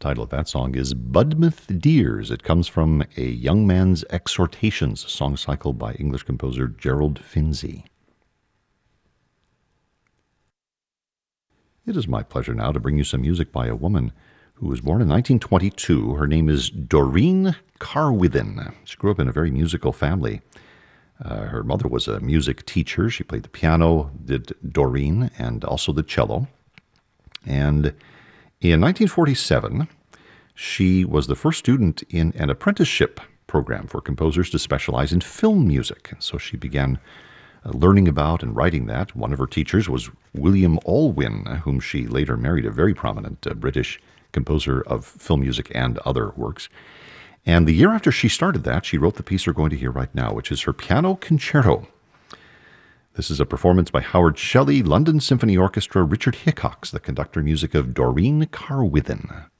title of that song is Budmouth Dears. It comes from A Young Man's Exhortations, a song cycle by English composer Gerald Finzi. It is my pleasure now to bring you some music by a woman who was born in 1922. Her name is Doreen Carwithen. She grew up in a very musical family. Her mother was a music teacher. She played the piano, did Doreen, and also the cello. And in 1947, she was the first student in an apprenticeship program for composers to specialize in film music. And so she began learning about and writing that. One of her teachers was William Alwyn, whom she later married, a very prominent British composer of film music and other works. And the year after she started that, she wrote the piece we're going to hear right now, which is her piano concerto. This is a performance by Howard Shelley, London Symphony Orchestra, Richard Hickox, the conductor, music of Doreen Carwithen.